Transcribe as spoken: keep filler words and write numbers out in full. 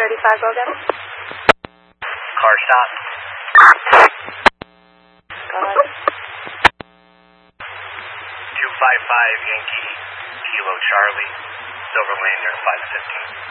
thirty-five, go again. Car stop. Go ahead. two five five Yankee Kilo Charlie, Silver Lane near five fifteen.